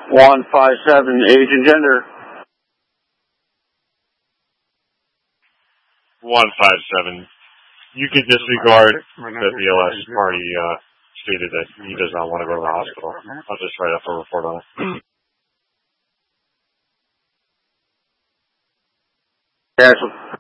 157, age and gender. 157. You could disregard that the LS party stated that he does not want to go to the hospital. I'll just write up a report on it. Cancel.